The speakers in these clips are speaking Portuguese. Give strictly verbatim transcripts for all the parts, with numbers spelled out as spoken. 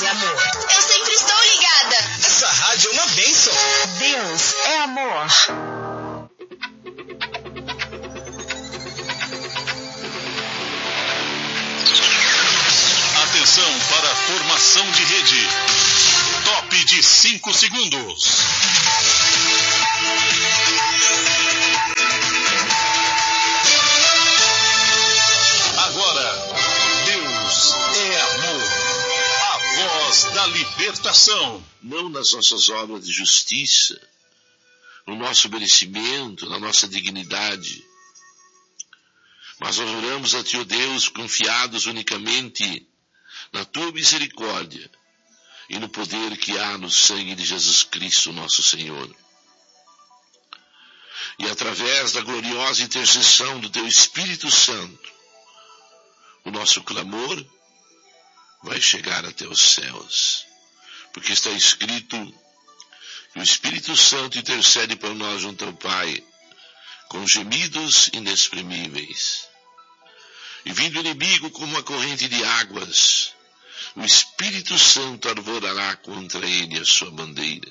de amor. Eu sempre estou ligada. Essa rádio é uma bênção. Deus é amor. Atenção para a formação de rede. Top de cinco segundos. Agora, Deus é amor. A voz da libertação. Não nas nossas obras de justiça, no nosso merecimento, na nossa dignidade. Mas nós oramos a Ti, ó Deus, confiados unicamente na Tua misericórdia e no poder que há no sangue de Jesus Cristo, nosso Senhor. E através da gloriosa intercessão do Teu Espírito Santo, o nosso clamor vai chegar até os céus. Porque está escrito que o Espírito Santo intercede por nós junto ao Pai, com gemidos inexprimíveis. E vindo o inimigo como uma corrente de águas, o Espírito Santo arvorará contra ele a sua bandeira.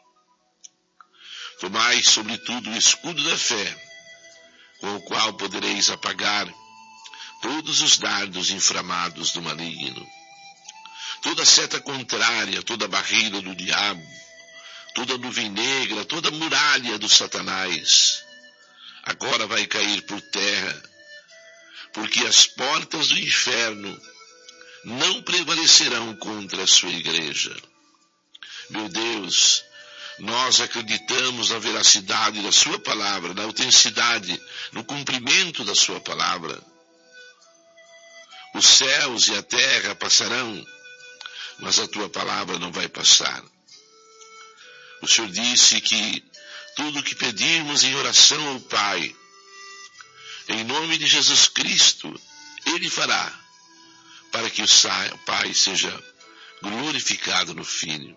Tomai, sobretudo, o escudo da fé, com o qual podereis apagar todos os dardos inflamados do maligno, toda seta contrária, toda barreira do diabo, toda nuvem negra, toda muralha do Satanás, agora vai cair por terra, porque as portas do inferno não prevalecerão contra a sua igreja. Meu Deus, nós acreditamos na veracidade da sua palavra, na autenticidade, no cumprimento da sua palavra. Os céus e a terra passarão, mas a tua palavra não vai passar. O Senhor disse que tudo o que pedirmos em oração ao Pai, em nome de Jesus Cristo, Ele fará, para que o Pai seja glorificado no Filho.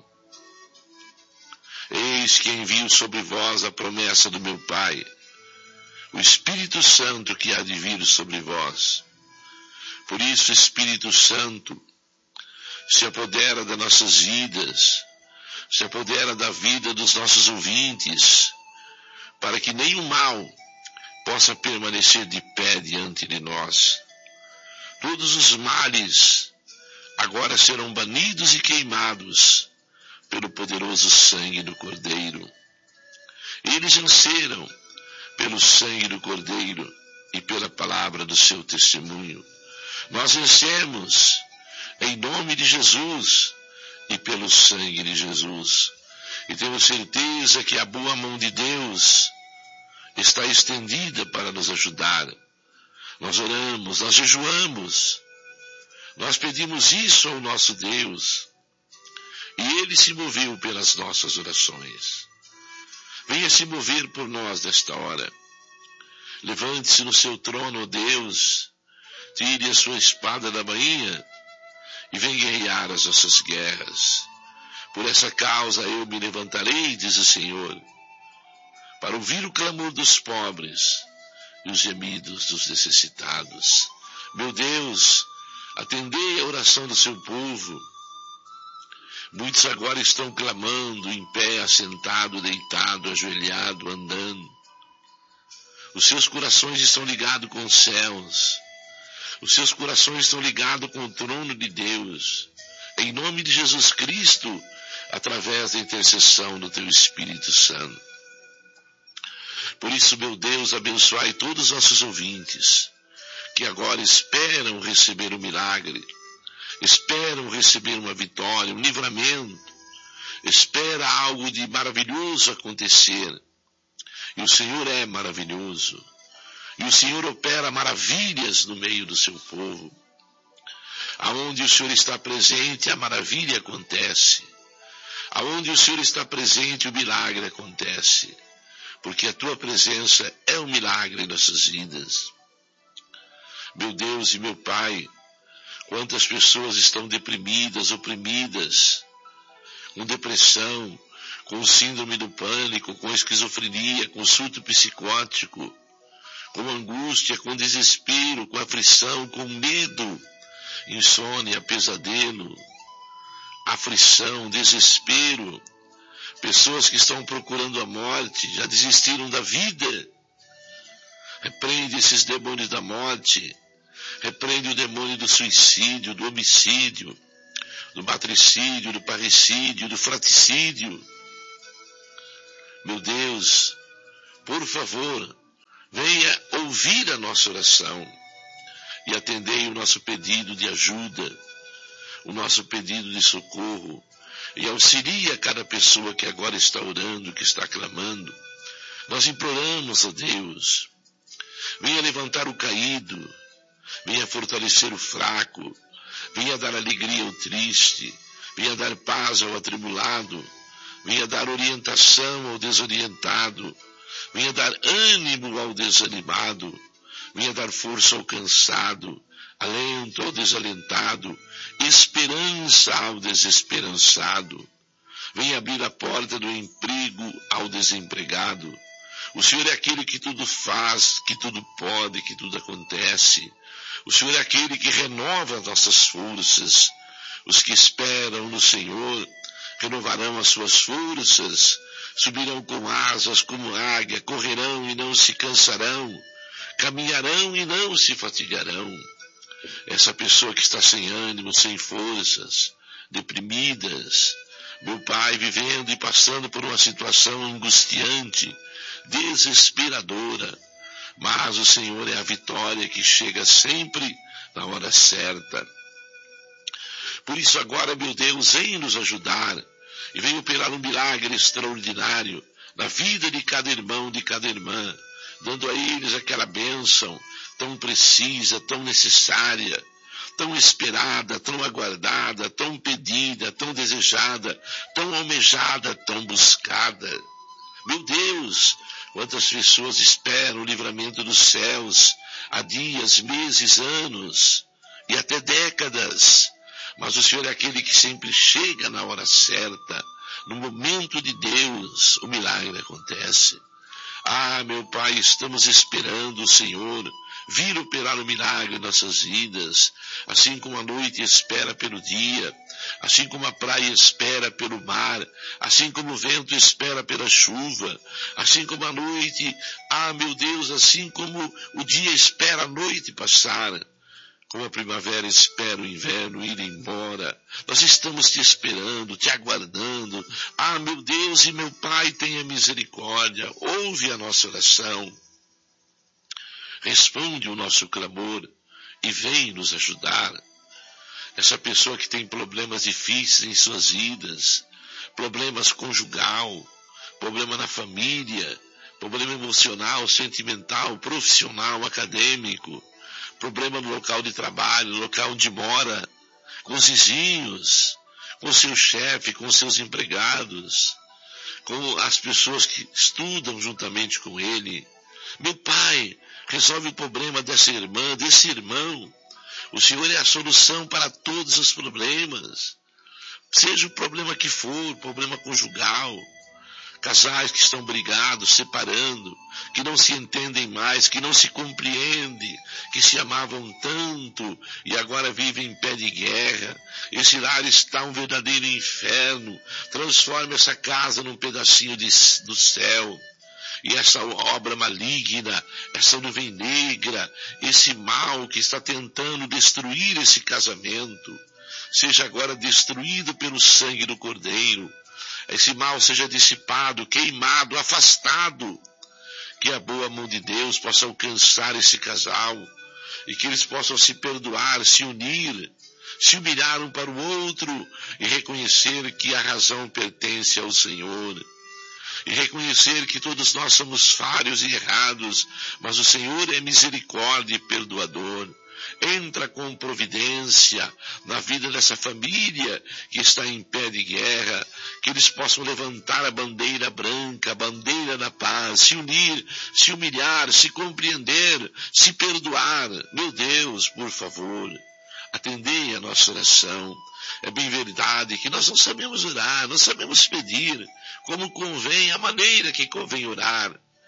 Eis que envio sobre vós a promessa do meu Pai, o Espírito Santo que há de vir sobre vós. Por isso, Espírito Santo, se apodera das nossas vidas, se apodera da vida dos nossos ouvintes, para que nenhum mal possa permanecer de pé diante de nós. Todos os males agora serão banidos e queimados pelo poderoso sangue do Cordeiro. Eles venceram pelo sangue do Cordeiro e pela palavra do seu testemunho. Nós vencemos em nome de Jesus e pelo sangue de Jesus. E temos certeza que a boa mão de Deus está estendida para nos ajudar. Nós oramos, nós jejuamos, nós pedimos isso ao nosso Deus, e Ele se moveu pelas nossas orações. Venha se mover por nós nesta hora. Levante-se no seu trono, ó Deus, tire a sua espada da bainha e venha guerrear as nossas guerras. Por essa causa eu me levantarei, diz o Senhor, para ouvir o clamor dos pobres e os gemidos dos necessitados. Meu Deus, atendei a oração do seu povo. Muitos agora estão clamando, em pé, assentado, deitado, ajoelhado, andando. Os seus corações estão ligados com os céus. Os seus corações estão ligados com o trono de Deus. Em nome de Jesus Cristo, através da intercessão do teu Espírito Santo. Por isso, meu Deus, abençoai todos os nossos ouvintes, que agora esperam receber o milagre, esperam receber uma vitória, um livramento, espera algo de maravilhoso acontecer. E o Senhor é maravilhoso. E o Senhor opera maravilhas no meio do seu povo. Aonde o Senhor está presente, a maravilha acontece. Aonde o Senhor está presente, o milagre acontece. Porque a tua presença é um milagre em nossas vidas. Meu Deus e meu Pai, quantas pessoas estão deprimidas, oprimidas, com depressão, com síndrome do pânico, com esquizofrenia, com surto psicótico, com angústia, com desespero, com aflição, com medo, insônia, pesadelo, aflição, desespero, pessoas que estão procurando a morte, já desistiram da vida. Repreende esses demônios da morte, repreende o demônio do suicídio, do homicídio, do matricídio, do parricídio, do fratricídio. Meu Deus, por favor, venha ouvir a nossa oração e atendei o nosso pedido de ajuda, o nosso pedido de socorro, e auxilia cada pessoa que agora está orando, que está clamando. Nós imploramos a Deus, venha levantar o caído, venha fortalecer o fraco, venha dar alegria ao triste, venha dar paz ao atribulado, venha dar orientação ao desorientado, venha dar ânimo ao desanimado, venha dar força ao cansado, alento ao desalentado, esperança ao desesperançado. Venha abrir a porta do emprego ao desempregado. O Senhor é aquele que tudo faz, que tudo pode, que tudo acontece. O Senhor é aquele que renova nossas forças. Os que esperam no Senhor renovarão as suas forças, subirão com asas como águia, correrão e não se cansarão, caminharão e não se fatigarão. Essa pessoa que está sem ânimo, sem forças, deprimidas, meu Pai, vivendo e passando por uma situação angustiante, desesperadora, mas o Senhor é a vitória que chega sempre na hora certa. Por isso agora, meu Deus, vem nos ajudar e vem operar um milagre extraordinário na vida de cada irmão, de cada irmã, dando a eles aquela bênção tão precisa, tão necessária, tão esperada, tão aguardada, tão pedida, tão desejada, tão almejada, tão buscada. Meu Deus, quantas pessoas esperam o livramento dos céus há dias, meses, anos e até décadas, mas o Senhor é aquele que sempre chega na hora certa. No momento de Deus, o milagre acontece. Ah, meu Pai, estamos esperando o Senhor vir operar o milagre em nossas vidas, assim como a noite espera pelo dia, assim como a praia espera pelo mar, assim como o vento espera pela chuva, assim como a noite, ah, meu Deus, assim como o dia espera a noite passar, como a primavera espera o inverno ir embora. Nós estamos te esperando, te aguardando. Ah, meu Deus e meu Pai, tenha misericórdia, ouve a nossa oração, responde o nosso clamor e vem nos ajudar. Essa pessoa que tem problemas difíceis em suas vidas, problemas conjugal, problema na família, problema emocional, sentimental, profissional, acadêmico, problema no local de trabalho, no local onde mora, com os vizinhos, com seu chefe, com seus empregados, com as pessoas que estudam juntamente com ele. Meu Pai, resolve o problema dessa irmã, desse irmão. O Senhor é a solução para todos os problemas. Seja o problema que for, problema conjugal, casais que estão brigados, separando, que não se entendem mais, que não se compreendem, que se amavam tanto e agora vivem em pé de guerra. Esse lar está um verdadeiro inferno. Transforma essa casa num pedacinho de, do céu. E essa obra maligna, essa nuvem negra, esse mal que está tentando destruir esse casamento, seja agora destruído pelo sangue do Cordeiro. Esse mal seja dissipado, queimado, afastado. Que a boa mão de Deus possa alcançar esse casal e que eles possam se perdoar, se unir, se humilhar um para o outro e reconhecer que a razão pertence ao Senhor. E reconhecer que todos nós somos falhos e errados, mas o Senhor é misericórdia e perdoador. Entra com providência na vida dessa família que está em pé de guerra, que eles possam levantar a bandeira branca, a bandeira da paz, se unir, se humilhar, se compreender, se perdoar. Meu Deus, por favor, atendei a nossa oração. É bem verdade que nós não sabemos orar, não sabemos pedir como convém, a maneira que convém orar.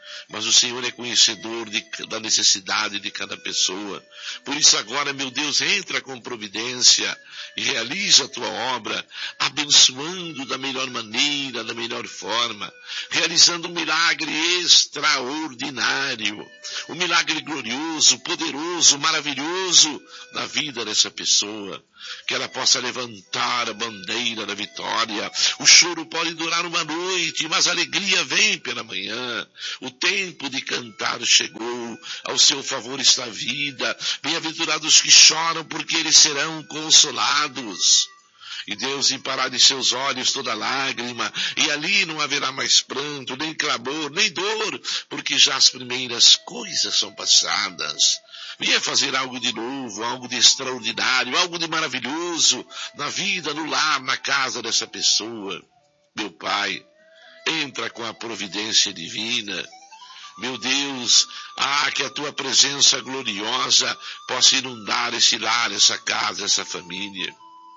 mas o Senhor é conhecedor de, da necessidade de cada pessoa. Por isso agora, meu Deus, entra com providência e realiza a tua obra, abençoando da melhor maneira, da melhor forma, realizando um milagre extraordinário, um milagre glorioso, poderoso, maravilhoso na vida dessa pessoa, que ela possa levantar a bandeira da vitória. O choro pode durar uma noite, mas a alegria vem pela manhã. O tempo de cantar chegou, ao seu favor está a vida. Bem-aventurados que choram, porque eles serão consolados. E Deus limpará de seus olhos toda lágrima, e ali não haverá mais pranto, nem clamor, nem dor, porque já as primeiras coisas são passadas. Venha fazer algo de novo, algo de extraordinário, algo de maravilhoso na vida, no lar, na casa dessa pessoa. Meu Pai, entra com a providência divina. Meu Deus, ah, que a tua presença gloriosa possa inundar esse lar, essa casa, essa família.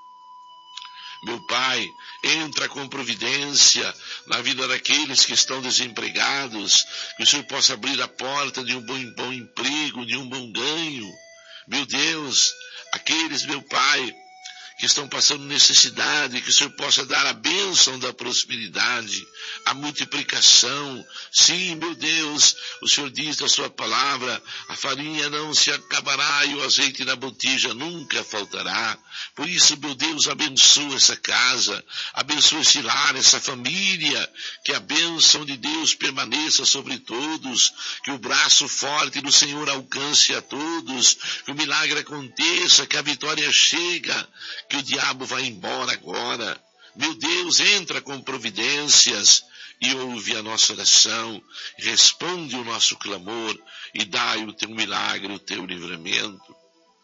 Meu Pai, entra com providência na vida daqueles que estão desempregados, que o Senhor possa abrir a porta de um bom, bom emprego, de um bom ganho. Meu Deus, aqueles, meu Pai, que estão passando necessidade, que o Senhor possa dar a bênção da prosperidade, a multiplicação. Sim, meu Deus, o Senhor diz na sua palavra, a farinha não se acabará e o azeite na botija nunca faltará. Por isso, meu Deus, abençoa essa casa, abençoa esse lar, essa família, que a bênção de Deus permaneça sobre todos, que o braço forte do Senhor alcance a todos, que o milagre aconteça, que a vitória chega, que o diabo vai embora agora. Meu Deus, entra com providências e ouve a nossa oração, responde o nosso clamor e dai o teu milagre, o teu livramento.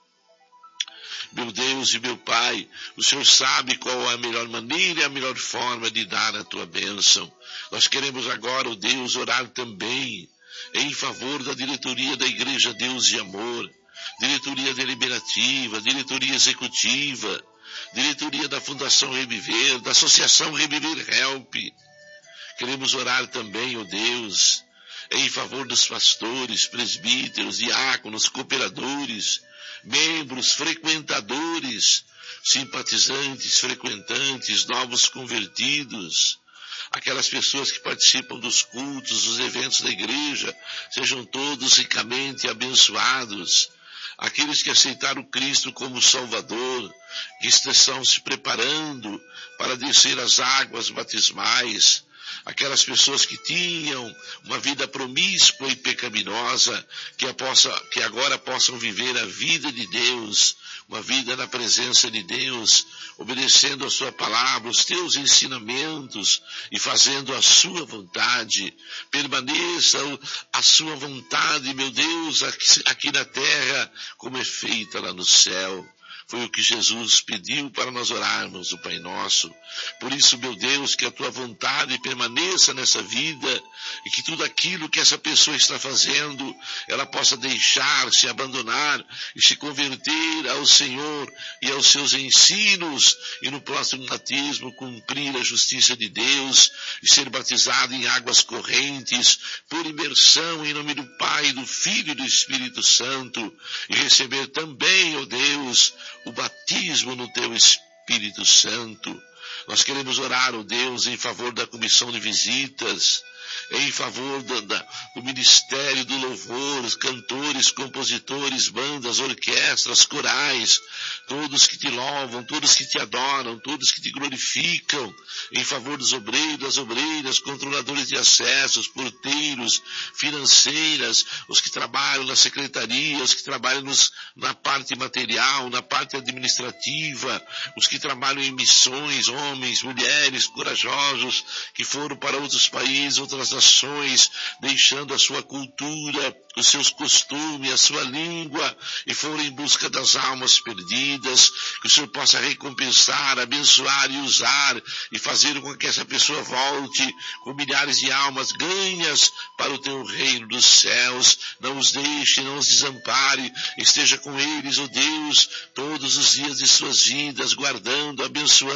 Meu Deus e meu Pai, o Senhor sabe qual é a melhor maneira e a melhor forma de dar a tua bênção. Nós queremos agora, ó Deus, orar também em favor da diretoria da Igreja Deus e Amor, diretoria deliberativa, diretoria executiva, diretoria da Fundação Reviver, da Associação Reviver Help. Queremos orar também, ó Deus, em favor dos pastores, presbíteros, diáconos, cooperadores, membros, frequentadores, simpatizantes, frequentantes, novos convertidos, aquelas pessoas que participam dos cultos, dos eventos da igreja, sejam todos ricamente abençoados. Aqueles que aceitaram Cristo como Salvador, que estão se preparando para descer as águas batismais, aquelas pessoas que tinham uma vida promíscua e pecaminosa, que, possa, que agora possam viver a vida de Deus, uma vida na presença de Deus, obedecendo a sua palavra, os teus ensinamentos e fazendo a sua vontade. Permaneça a sua vontade, meu Deus, aqui, aqui na terra, como é feita lá no céu. Foi o que Jesus pediu para nós orarmos, o Pai Nosso. Por isso, meu Deus, que a tua vontade permaneça nessa vida e que tudo aquilo que essa pessoa está fazendo, ela possa deixar, se abandonar e se converter ao Senhor e aos seus ensinos e no próximo batismo cumprir a justiça de Deus e ser batizado em águas correntes por imersão em nome do Pai, do Filho e do Espírito Santo e receber também, ó Deus, o batismo no teu Espírito Santo. Nós queremos orar, ó Deus, em favor da comissão de visitas, em favor do, da, do ministério do louvor, os cantores, compositores, bandas, orquestras, corais, todos que te louvam, todos que te adoram, todos que te glorificam, em favor dos obreiros, das obreiras, controladores de acessos, porteiros, financeiras, os que trabalham na secretaria, os que trabalham nos, na parte material, na parte administrativa, os que trabalham em missões, homens, mulheres corajosos, que foram para outros países, outras nações, deixando a sua cultura, os seus costumes, a sua língua, e foram em busca das almas perdidas, que o Senhor possa recompensar, abençoar e usar, e fazer com que essa pessoa volte com milhares de almas ganhas para o teu reino dos céus. Não os deixe, não os desampare, esteja com eles, ó Deus, todos os dias de suas vidas, guardando, abençoando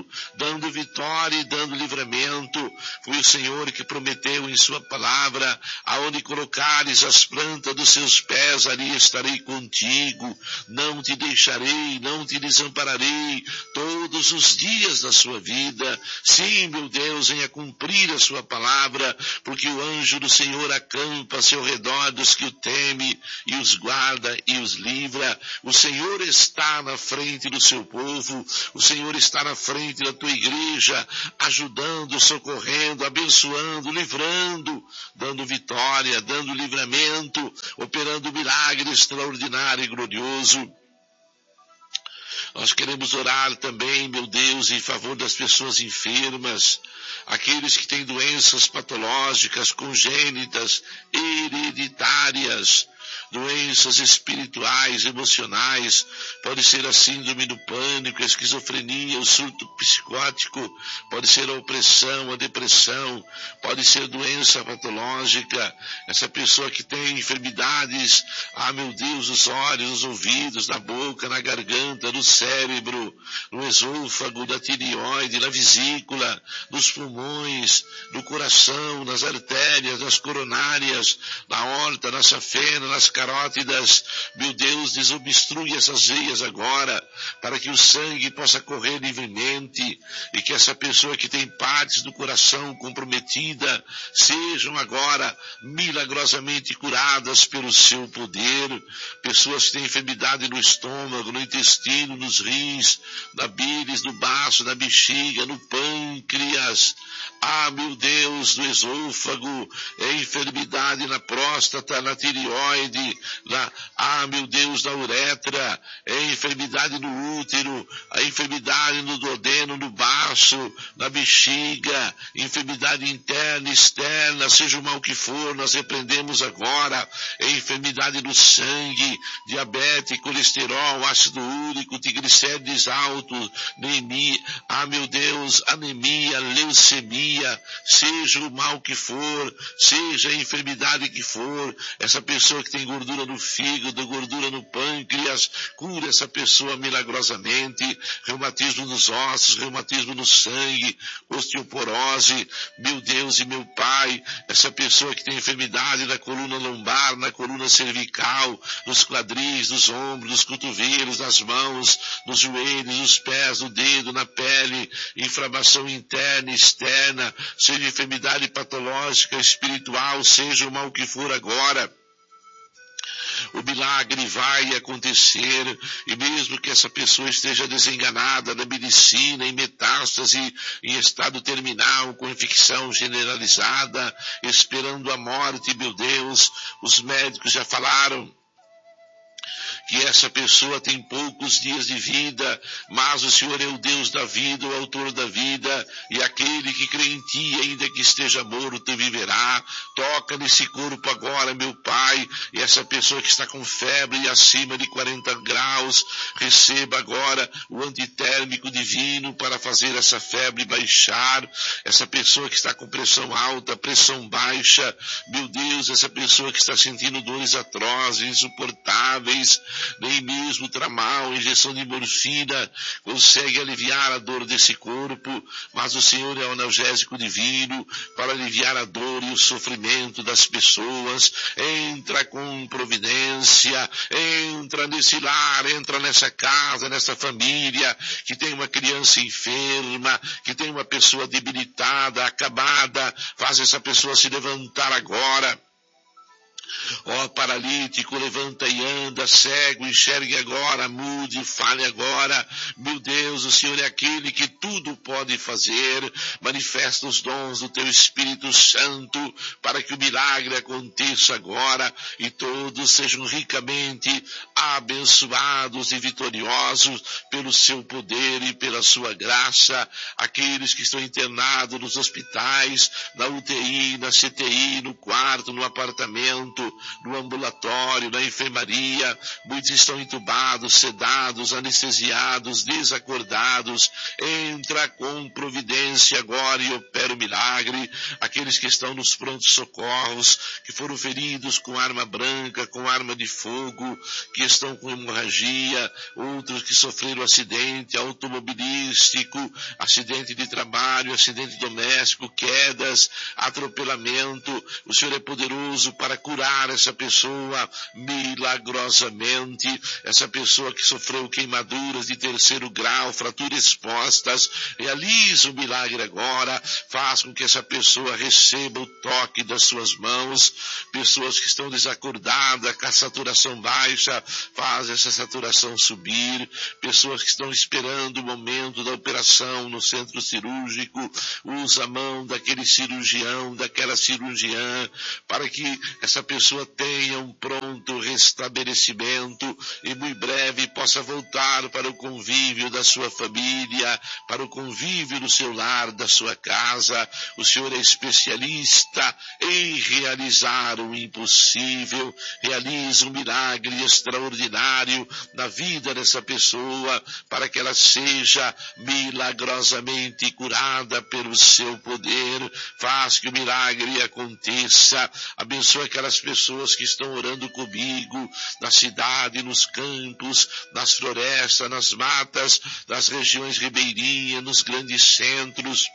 dando, dando vitória e dando livramento. Foi o Senhor que prometeu em sua palavra: aonde colocares as plantas dos seus pés, ali estarei contigo, não te deixarei, não te desampararei todos os dias da sua vida. Sim, meu Deus, venha cumprir a sua palavra, porque o anjo do Senhor acampa ao seu redor dos que o temem e os guarda e os livra. O Senhor está na frente do seu povo, o Senhor está na frente da tua igreja, ajudando, socorrendo, abençoando, livrando, dando vitória, dando livramento, operando milagre extraordinário e glorioso. Nós queremos orar também, meu Deus, em favor das pessoas enfermas, aqueles que têm doenças patológicas, congênitas, hereditárias, doenças espirituais, emocionais, pode ser a síndrome do pânico, a esquizofrenia, o surto psicótico, pode ser a opressão, a depressão, pode ser doença patológica, essa pessoa que tem enfermidades, ah meu Deus, nos olhos, nos ouvidos, na boca, na garganta, no cérebro, no esôfago, da tireoide, na vesícula, nos pulmões, no coração, nas artérias, nas coronárias, na aorta, na safena, nas carótidas. Meu Deus, desobstrui essas veias agora, para que o sangue possa correr livremente, e que essa pessoa que tem partes do coração comprometida, sejam agora milagrosamente curadas pelo seu poder. Pessoas que têm enfermidade no estômago, no intestino, nos rins, na bílis, no baço, na bexiga, no pâncreas, ah meu Deus, no esôfago, é enfermidade na próstata, na tireoide, na, ah meu Deus, na uretra, é enfermidade no útero, a enfermidade no duodeno, no baço, na bexiga, enfermidade interna, externa, seja o mal que for, nós repreendemos agora, é enfermidade no sangue, diabetes, colesterol, ácido úrico, triglicérides altos, anemia, ah meu Deus, anemia, leucemia, seja o mal que for, seja a enfermidade que for, essa pessoa que tem gordura no fígado, gordura no pâncreas, cura essa pessoa milagrosamente, reumatismo nos ossos, reumatismo no sangue, osteoporose, meu Deus e meu Pai, essa pessoa que tem enfermidade na coluna lombar, na coluna cervical, nos quadris, nos ombros, nos cotovelos, nas mãos, nos joelhos, nos pés, no dedo, na pele, inflamação interna e externa, seja enfermidade patológica, espiritual, seja o mal que for agora, o milagre vai acontecer, e mesmo que essa pessoa esteja desenganada na medicina, em metástase, em estado terminal, com infecção generalizada, esperando a morte, meu Deus, os médicos já falaram que essa pessoa tem poucos dias de vida, mas o Senhor é o Deus da vida, o autor da vida, e aquele que crê em Ti, ainda que esteja morto, viverá. Toca nesse corpo agora, meu Pai, e essa pessoa que está com febre e acima de quarenta graus, receba agora o antitérmico divino para fazer essa febre baixar. Essa pessoa que está com pressão alta, pressão baixa, meu Deus, essa pessoa que está sentindo dores atrozes, insuportáveis, nem mesmo tramal, injeção de morfina, consegue aliviar a dor desse corpo, mas o Senhor é o analgésico divino para aliviar a dor e o sofrimento das pessoas. Entra com providência, entra nesse lar, entra nessa casa, nessa família, que tem uma criança enferma, que tem uma pessoa debilitada, acabada, faz essa pessoa se levantar agora. Ó paralítico, levanta e anda, cego, enxergue agora, mude, fale agora. Meu Deus, o Senhor é aquele que tudo pode fazer. Manifesta os dons do Teu Espírito Santo para que o milagre aconteça agora e todos sejam ricamente abençoados e vitoriosos pelo Seu poder e pela Sua graça. Aqueles que estão internados nos hospitais, na U T I, na C T I, no quarto, no apartamento, tratamento, no ambulatório, na enfermaria, muitos estão entubados, sedados, anestesiados, desacordados. Entra com providência agora e opera o milagre. Aqueles que estão nos prontos socorros, que foram feridos com arma branca, com arma de fogo, que estão com hemorragia, outros que sofreram acidente automobilístico, acidente de trabalho, acidente doméstico, quedas, atropelamento. O Senhor é poderoso para curar essa pessoa milagrosamente, essa pessoa que sofreu queimaduras de terceiro grau, fraturas expostas. Realiza o milagre agora, faz com que essa pessoa receba o toque das suas mãos. Pessoas que estão desacordadas, com a saturação baixa, faz essa saturação subir. Pessoas que estão esperando o momento da operação no centro cirúrgico, usa a mão daquele cirurgião, daquela cirurgiã, para que essa pessoa tenha um pronto restabelecimento e muito breve possa voltar para o convívio da sua família, para o convívio do seu lar, da sua casa. O Senhor é especialista em realizar o impossível. Realiza um milagre extraordinário na vida dessa pessoa, para que ela seja milagrosamente curada pelo seu poder. Faz que o milagre aconteça. Abençoa aquelas pessoas que estão orando comigo, na cidade, nos campos, nas florestas, nas matas, nas regiões ribeirinhas, nos grandes centros,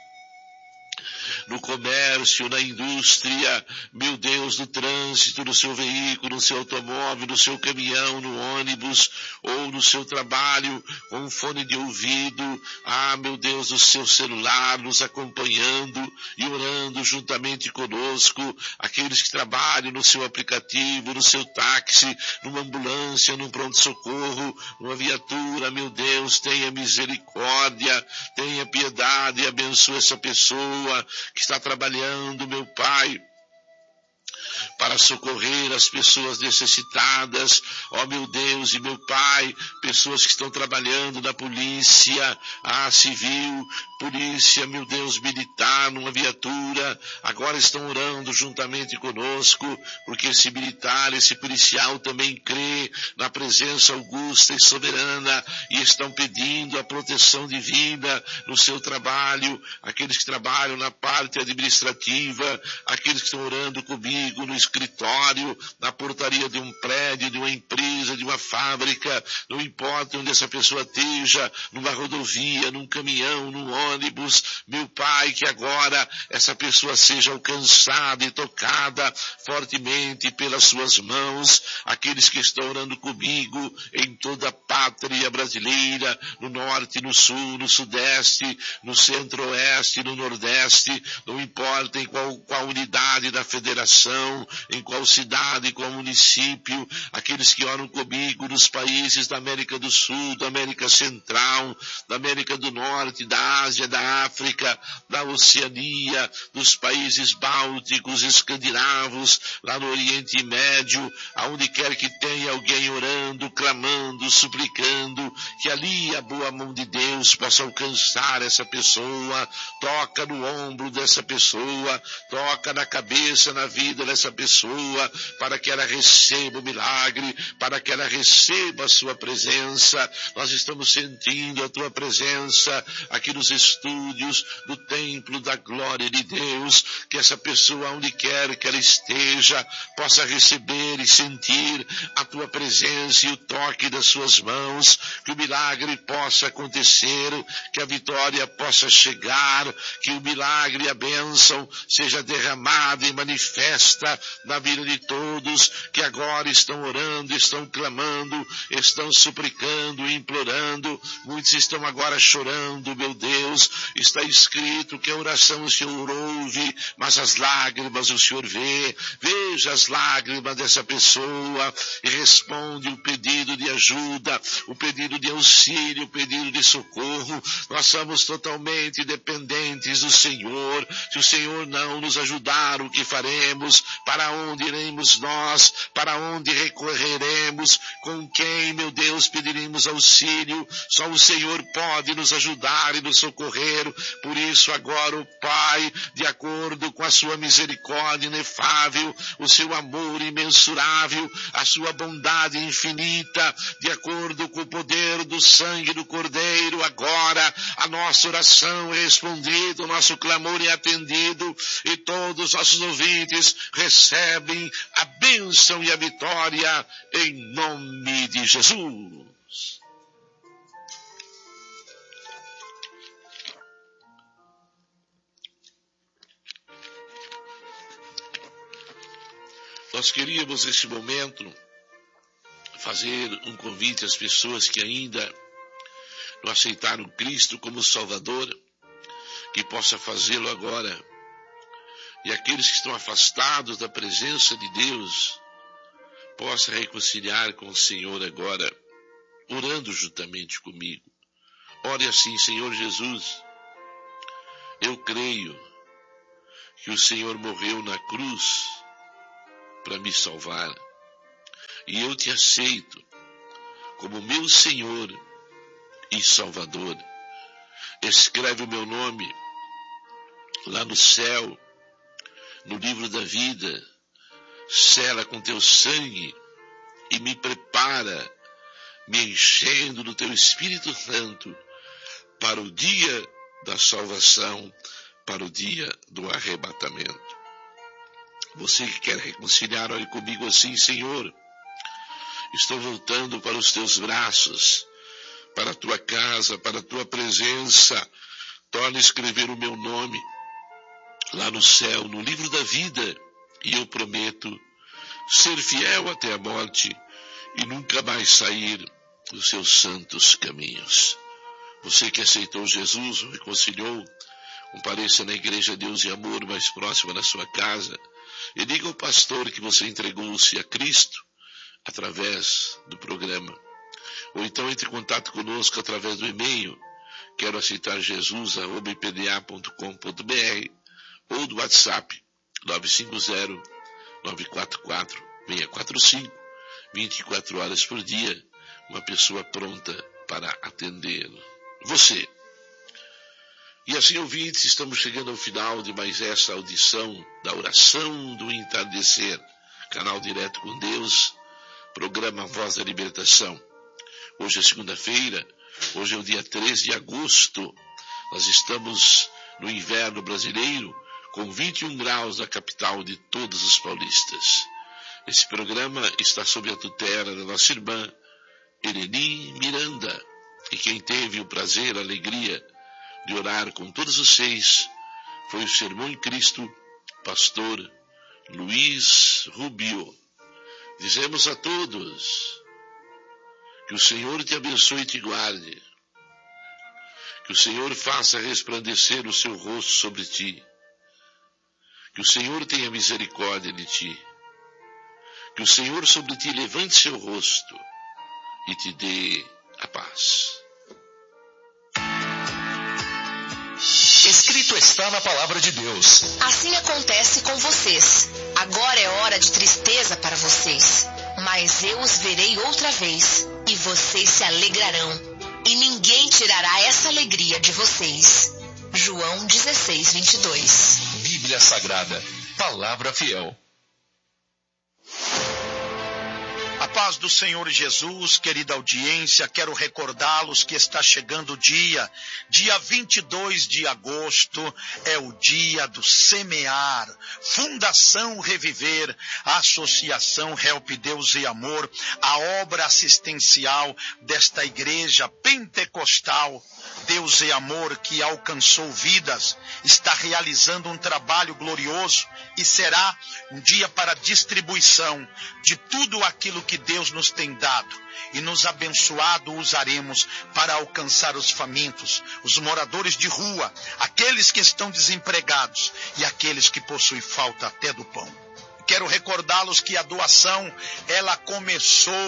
no comércio, na indústria, meu Deus, no trânsito, no seu veículo, no seu automóvel, no seu caminhão, no ônibus, ou no seu trabalho, com um fone de ouvido, ah, meu Deus, no seu celular, nos acompanhando e orando juntamente conosco, aqueles que trabalham no seu aplicativo, no seu táxi, numa ambulância, num pronto-socorro, numa viatura, meu Deus, tenha misericórdia, tenha piedade e abençoe essa pessoa que está trabalhando, meu Pai, para socorrer as pessoas necessitadas. Ó meu Deus e meu Pai, pessoas que estão trabalhando na polícia, a civil, polícia, meu Deus, militar, numa viatura, agora estão orando juntamente conosco, porque esse militar, esse policial também crê na presença augusta e soberana, e estão pedindo a proteção divina no seu trabalho. Aqueles que trabalham na parte administrativa, aqueles que estão orando comigo no escritório, na portaria de um prédio, de uma empresa, de uma fábrica, não importa onde essa pessoa esteja, numa rodovia, num caminhão, num ônibus, meu Pai, que agora essa pessoa seja alcançada e tocada fortemente pelas suas mãos. Aqueles que estão orando comigo em toda a pátria brasileira, no norte, no sul, no sudeste, no centro-oeste, no nordeste, não importa em qual, qual unidade da federação, em qual cidade, em qual município, aqueles que oram comigo nos países da América do Sul, da América Central, da América do Norte, da Ásia, da África, da Oceania, dos países bálticos, escandinavos, lá no Oriente Médio, aonde quer que tenha alguém orando, clamando, suplicando, que ali a boa mão de Deus possa alcançar essa pessoa. Toca no ombro dessa pessoa, toca na cabeça, na vida dessa pessoa, para que ela receba o milagre, para que ela receba a sua presença. Nós estamos sentindo a tua presença aqui nos estúdios do templo da glória de Deus. Que essa pessoa, onde quer que ela esteja, possa receber e sentir a tua presença e o toque das suas mãos, que o milagre possa acontecer, que a vitória possa chegar, que o milagre e a bênção seja derramada e manifesta na vida de todos que agora estão orando, estão clamando, estão suplicando, implorando. Muitos estão agora chorando, meu Deus. Está escrito que a oração o Senhor ouve, mas as lágrimas o Senhor vê. Veja as lágrimas dessa pessoa e responde o pedido de ajuda, o pedido de auxílio, o pedido de socorro. Nós somos totalmente dependentes do Senhor. Se o Senhor não nos ajudar, o que faremos? Para onde iremos nós? Para onde recorreremos? Com quem, meu Deus, pediremos auxílio? Só o Senhor pode nos ajudar e nos socorrer. Por isso agora, o Pai, de acordo com a sua misericórdia inefável, o seu amor imensurável, a sua bondade infinita, de acordo com o poder do sangue do Cordeiro, agora a nossa oração é respondida, o nosso clamor é atendido, e todos os nossos ouvintes recebem a bênção e a vitória em nome de Jesus. Nós queríamos, neste momento, fazer um convite às pessoas que ainda não aceitaram Cristo como Salvador, que possa fazê-lo agora. E aqueles que estão afastados da presença de Deus, possa reconciliar com o Senhor agora, orando juntamente comigo. Ore assim: Senhor Jesus, eu creio que o Senhor morreu na cruz para me salvar, e eu te aceito como meu Senhor e Salvador. Escreve o meu nome lá no céu, no livro da vida, sela com teu sangue e me prepara, me enchendo do teu Espírito Santo para o dia da salvação, para o dia do arrebatamento. Você que quer reconciliar, olhe comigo assim: Senhor, estou voltando para os teus braços, para a tua casa, para a tua presença. Torna a escrever o meu nome lá no céu, no livro da vida, e eu prometo ser fiel até a morte e nunca mais sair dos seus santos caminhos. Você que aceitou Jesus, o reconciliou, compareça na Igreja Deus e Amor mais próxima da sua casa e diga ao pastor que você entregou-se a Cristo através do programa. Ou então entre em contato conosco através do e-mail quero aceitar Jesus arroba i p d a ponto com ponto b r ou do WhatsApp nove cinco zero, nove quatro quatro, seis quatro cinco, vinte e quatro horas por dia, uma pessoa pronta para atender você. E assim, ouvintes, estamos chegando ao final de mais essa audição da oração do entardecer, canal Direto com Deus, programa Voz da Libertação. Hoje é segunda-feira, hoje é o dia três de agosto, nós estamos no inverno brasileiro, com vinte e um graus na capital de todos os paulistas. Esse programa está sob a tutela da nossa irmã Eleni Miranda, e quem teve o prazer, a alegria de orar com todos vocês foi o Sermão em Cristo, pastor Luiz Rubio. Dizemos a todos que o Senhor te abençoe e te guarde, que o Senhor faça resplandecer o seu rosto sobre ti, que o Senhor tenha misericórdia de ti, que o Senhor sobre ti levante seu rosto e te dê a paz. Escrito está na palavra de Deus. Assim acontece com vocês. Agora é hora de tristeza para vocês, mas eu os verei outra vez, e vocês se alegrarão, e ninguém tirará essa alegria de vocês. João dezesseis, vinte e dois. Bíblia Sagrada, palavra fiel. A paz do Senhor Jesus, querida audiência, quero recordá-los que está chegando o dia, dia vinte e dois de agosto, é o dia do semear. Fundação Reviver, a Associação Help Deus e Amor, a obra assistencial desta igreja pentecostal, Deus e Amor, que alcançou vidas, está realizando um trabalho glorioso e será um dia para distribuição de tudo aquilo que Deus nos tem dado, e nos abençoado usaremos para alcançar os famintos, os moradores de rua, aqueles que estão desempregados e aqueles que possuem falta até do pão. Quero recordá-los que a doação, ela começou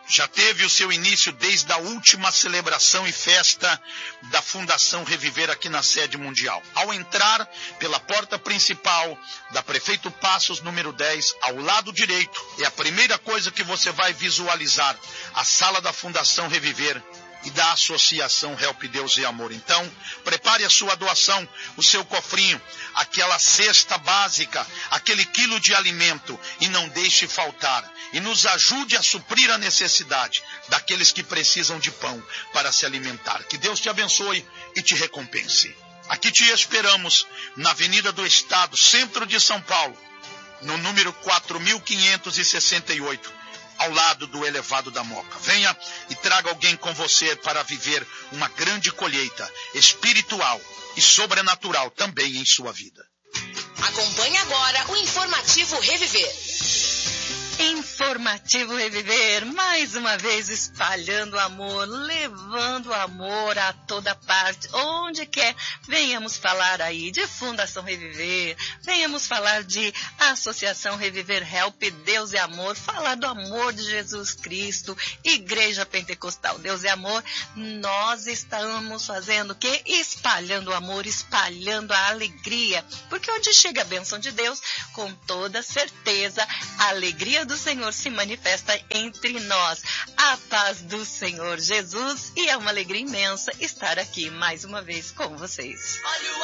já teve o seu início desde a última celebração e festa da Fundação Reviver aqui na sede mundial. Ao entrar pela porta principal da Prefeito Passos, número dez, ao lado direito, é a primeira coisa que você vai visualizar, a sala da Fundação Reviver e da Associação Help Deus e Amor. Então, prepare a sua doação, o seu cofrinho, aquela cesta básica, aquele quilo de alimento, e não deixe faltar. E nos ajude a suprir a necessidade daqueles que precisam de pão para se alimentar. Que Deus te abençoe e te recompense. Aqui te esperamos, na Avenida do Estado, centro de São Paulo, no número quatro mil quinhentos e sessenta e oito. Ao lado do elevado da Moca. Venha e traga alguém com você para viver uma grande colheita espiritual e sobrenatural também em sua vida. Acompanhe agora o Informativo Reviver. Informativo Reviver, mais uma vez espalhando amor, levando amor a toda parte, onde quer. Venhamos falar aí de Fundação Reviver, venhamos falar de Associação Reviver Help Deus e Amor, falar do amor de Jesus Cristo, Igreja Pentecostal Deus e Amor. Nós estamos fazendo o quê? Espalhando o amor, espalhando a alegria, porque onde chega a bênção de Deus, com toda certeza, a alegria do Senhor se manifesta entre nós. A paz do Senhor Jesus, e é uma alegria imensa estar aqui mais uma vez com vocês. Olha o